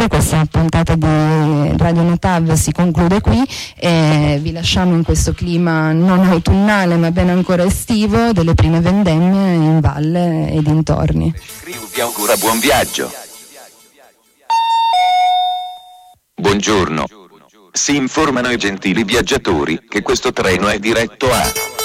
questa puntata di Radio Notav si conclude qui e vi lasciamo in questo clima non autunnale ma ben ancora estivo delle prime vendemmie in valle e dintorni. Vi augura buon viaggio. Buongiorno. Si informano i gentili viaggiatori che questo treno è diretto a